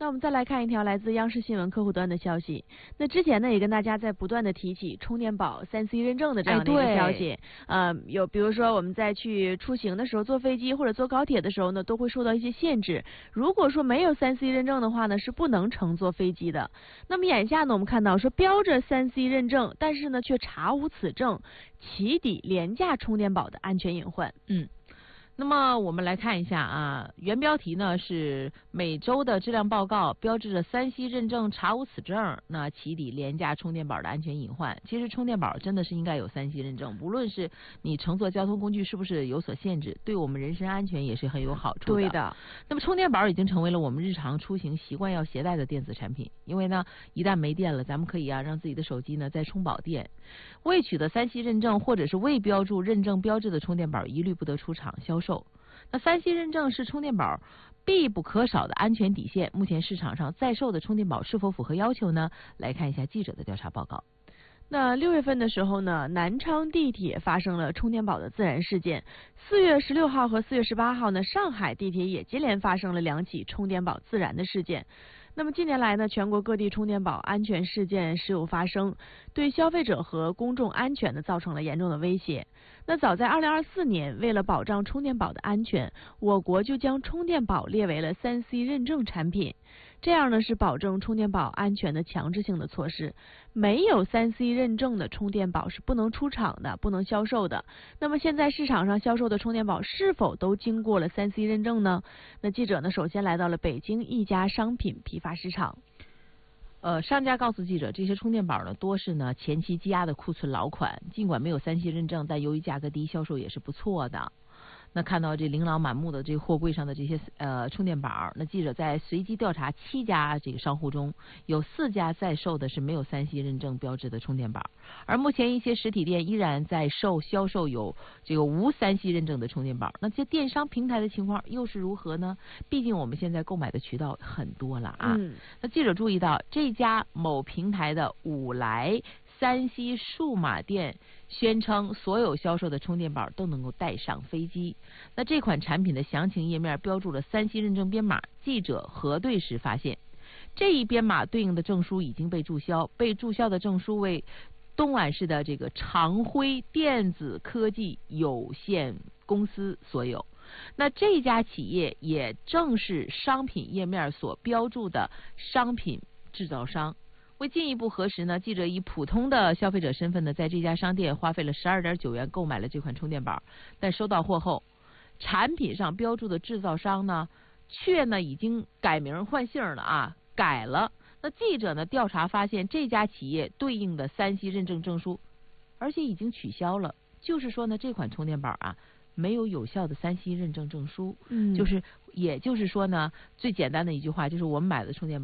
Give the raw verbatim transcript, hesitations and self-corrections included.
那我们再来看一条来自央视新闻客户端的消息。那之前呢，也跟大家在不断的提起充电宝三 C 认证的这样的一个消息。呃，有比如说我们在去出行的时候，坐飞机或者坐高铁的时候呢，都会受到一些限制。如果说没有三 C 认证的话呢，是不能乘坐飞机的。那么眼下呢，我们看到说标着三 C 认证，但是呢却查无此证，起底廉价充电宝的安全隐患。 嗯。那么我们来看一下啊，原标题呢是每周的质量报告标志着三 C 认证查无此证，那起底廉价充电宝的安全隐患。其实充电宝真的是应该有三 C 认证，无论是你乘坐交通工具是不是有所限制，对我们人身安全也是很有好处的。 对的。 那么充电宝已经成为了我们日常出行习惯要携带的电子产品，因为呢一旦没电了，咱们可以啊让自己的手机呢再充饱电。未取得三 C 认证或者是未标注认证标志的充电宝一律不得出厂销售。那三 C 认证是充电宝必不可少的安全底线。目前市场上在售的充电宝是否符合要求呢？来看一下记者的调查报告。 那六月份的时候呢，南昌地铁发生了充电宝的自燃事件。四月十六号和四月十八号呢，上海地铁也接连发生了两起充电宝自燃的事件。那么近年来呢，全国各地充电宝安全事件时有发生，对消费者和公众安全呢造成了严重的威胁。那早在二零二四年，为了保障充电宝的安全，我国就将充电宝列为了三 C 认证产品。这样呢是保证充电宝安全的强制性的措施。没有三 C 认证的充电宝是不能出厂的，不能销售的。那么现在市场上销售的充电宝是否都经过了三 C 认证呢？那记者呢首先来到了北京一家商品批发市场。 呃，商家告诉记者，这些充电宝呢多是呢前期积压的库存老款，尽管没有三 C 认证，但由于价格低，销售也是不错的。那看到这琳琅满目的这货柜上的这些呃充电宝，那记者在随机调查七家这个商户中，有四家在售的是没有三 C 认证标志的充电宝，而目前一些实体店依然在售销售有这个无三 C 认证的充电宝。那这电商平台的情况又是如何呢？毕竟我们现在购买的渠道很多了啊。 嗯、 那记者注意到这家某平台的五来三 C 数码店宣称，所有销售的充电宝都能够带上飞机。那这款产品的详情页面标注了三 C 认证编码，记者核对时发现，这一编码对应的证书已经被注销，被注销的证书为东莞市的这个长辉电子科技有限公司所有。那这家企业也正是商品页面所标注的商品制造商。为进一步核实呢，记者以普通的消费者身份呢，在这家商店花费了十二点九元购买了这款充电宝，但收到货后，产品上标注的制造商呢，却呢已经改名换姓了啊，改了。那记者呢调查发现，这家企业对应的三 C 认证证书，而且已经取消了。就是说呢，这款充电宝啊，没有有效的三 C 认证证书。 嗯， 就是也就是说呢，最简单的一句话就是，我们买的充电宝